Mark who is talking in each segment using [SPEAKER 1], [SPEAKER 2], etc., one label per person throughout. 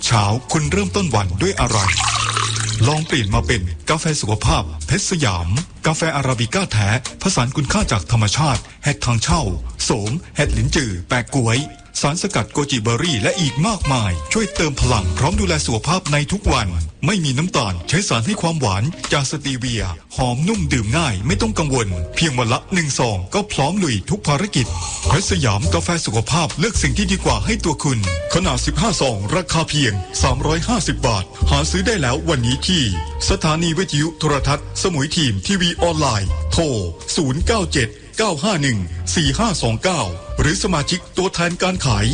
[SPEAKER 1] เช้าคุณเริ่มต้นวันด้วยอะไรลองเปลี่ยนมาเป็นกาแฟสุขภาพเพชรสยามกาแฟอาราบิก้าแท้ผสานคุณค่าจากธรรมชาติเห็ดทางเช่าโสมเห็ดหลินจือแปะก๊วยสารสกัดโกจิเบอร์รี่และอีกมากมายช่วยเติมพลังพร้อมดูแลสุขภาพในทุกวันไม่มีน้ำตาลใช้สารให้ความหวานจากสตีเวียหอมนุ่มดื่มง่ายไม่ต้องกังวลเพียงวันละ1 ซองก็พร้อมลุยทุกภารกิจเพชรสยามกาแฟสุขภาพเลือกสิ่งที่ดีกว่าให้ตัวคุณขนาด15 ซองราคาเพียง350 บาทหาซื้อได้แล้ววันนี้ที่สถานีวิทยุโทรทัศน์สมุยทีมทีวีออนไลน์โทร097-951-4529หรือสมาชิกตัวแทนการขาย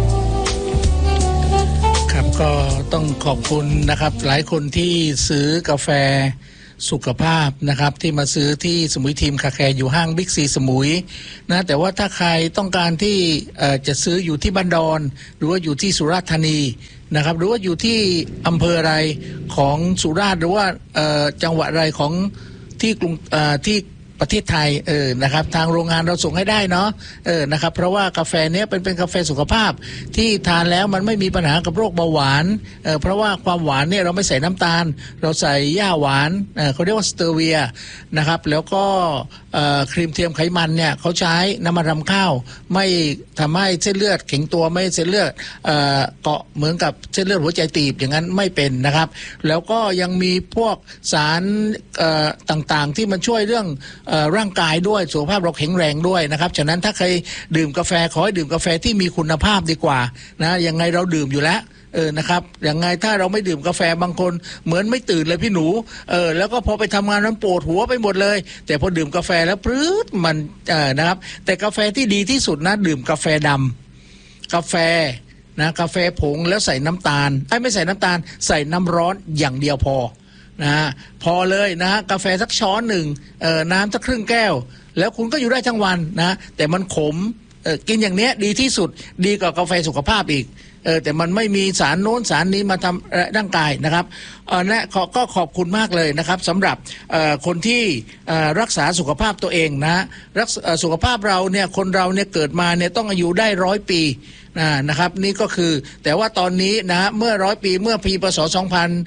[SPEAKER 2] ครับก็ต้องขอบคุณนะครับหลายคนที่ซื้อกาแฟสุขภาพนะครับที่มาซื้อที่สมุยทีมคาแคร์อยู่ห้างบิ๊กซีสมุยนะแต่ว่าถ้าใครต้องการที่จะซื้ออยู่ที่บ้านดอนหรือว่าอยู่ที่สุราษฎร์ธานีนะครับหรือว่าอยู่ที่อำเภออะไรของสุราษฎร์หรือว่าจังหวัดอะไรของที่กรุงที่ประเทศไทยนะครับทางโรงงานเราส่งให้ได้เนาะนะครับเพราะว่ากาแฟเนี้ยเป็นกาแฟสุขภาพที่ทานแล้วมันไม่มีปัญหากับโรคเบาหวานเพราะว่าความหวานเนี่ยเราไม่ใส่น้ำตาลเราใส่หญ้าหวานเขาเรียกว่าสเตอร์เวียนะครับแล้วก็ครีมเทียมไขมันเนี่ยเขาใช้น้ำมันรำข้าวไม่ทำให้เส้นเลือดแข็งตัวไม่เส้นเลือดเกาะเหมือนกับเส้นเลือดหัวใจตีบอย่างนั้นไม่เป็นนะครับแล้วก็ยังมีพวกสารต่างๆที่มันช่วยเรื่องร่างกายด้วยสุขภาพเราแข็งแรงด้วยนะครับฉะนั้นถ้าใครดื่มกาแฟขอให้ดื่มกาแฟที่มีคุณภาพดีกว่านะยังไงเราดื่มอยู่แล้วนะครับยังไงถ้าเราไม่ดื่มกาแฟบางคนเหมือนไม่ตื่นเลยพี่หนูแล้วก็พอไปทำงานนั้นปวดหัวไปหมดเลยแต่พอดื่มกาแฟแล้วปรื๊ดมันนะครับแต่กาแฟที่ดีที่สุดนะดื่มกาแฟดำกาแฟนะกาแฟผงแล้วใส่น้ำตาลไม่ใส่น้ำตาลใส่น้ำร้อนอย่างเดียวพอนะพอเลยนะกาแฟสักช้อนหนึ่งน้ำสักครึ่งแก้วแล้วคุณก็อยู่ได้ทั้งวันนะแต่มันขมกินอย่างเนี้ยดีที่สุดดีกว่ากาแฟสุขภาพอีกแต่มันไม่มีสารโน้นสารนี้มาทำร่างกายนะครับและก็ขอบคุณมากเลยนะครับสำหรับคนที่รักษาสุขภาพตัวเองนะรักษาสุขภาพเราเนี่ยคนเราเนี่ยเกิดมาเนี่ยต้องอายุได้100 ปีนะครับนี่ก็คือแต่ว่าตอนนี้นะเมื่อ100 ปีเมื่อปีพศ2600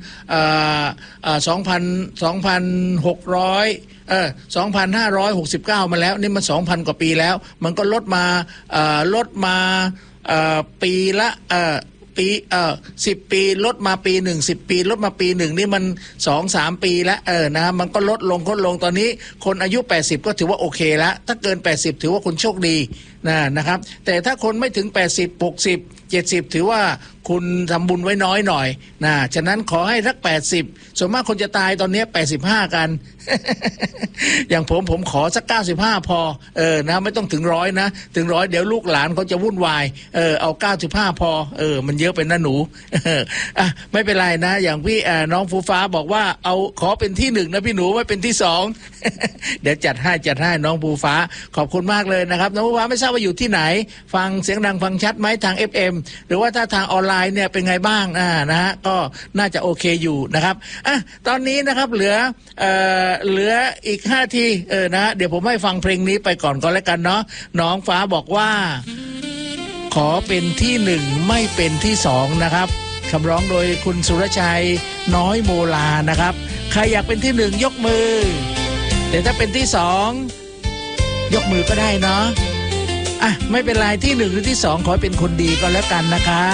[SPEAKER 2] 2569มาแล้วนี่มัน 2,000 กว่าปีแล้วมันก็ลดมาปีละ10 ปีลดมาปี1 10 ปีลดมาปี1นี่มัน 2-3 ปีแล้วนะมันก็ลดลงตอนนี้คนอายุ80ก็ถือว่าโอเคแล้วถ้าเกิน80ถือว่าคุณโชคดีนะครับแต่ถ้าคนไม่ถึง80 60 70ถือว่าคุณทำบุญไว้น้อยหน่อยฉะนั้นขอให้สัก80ส่วนมากคนจะตายตอนนี้85กัน อย่างผมขอสัก95พอนะไม่ต้องถึง100นะถึง100เดี๋ยวลูกหลานเขาจะวุ่นวายเอา95พอมันเยอะไปนะหนู ไม่เป็นไรนะอย่างพี่น้องฟูฟ้าบอกว่าเอาขอเป็นที่1นะพี่หนูไม่เป็นที่2 เดี๋ยวจัดให้น้องฟูฟ้าขอบคุณมากเลยนะครับน้องฟูฟ้าไม่ทราบว่าอยู่ที่ไหนฟังเสียงดังฟังชัดไหมทาง FM หรือว่าถ้าทางออนไลน์เนี่ยเป็นไงบ้างนะฮะก็น่าจะโอเคอยู่นะครับตอนนี้นะครับเหลืออีก5 ทีนะเดี๋ยวผมให้ฟังเพลงนี้ไปก่อนแล้วกันเนาะน้องฟ้าบอกว่าขอเป็นที่1ไม่เป็นที่2นะครับคำร้องโดยคุณสุรชัยน้อยโมลานะครับใครอยากเป็นที่1ยกมือแต่ถ้าเป็นที่2ยกมือก็ได้เนาะไม่เป็นไรที่1หรือที่2ขอเป็นคนดีก็แล้วกันนะคะ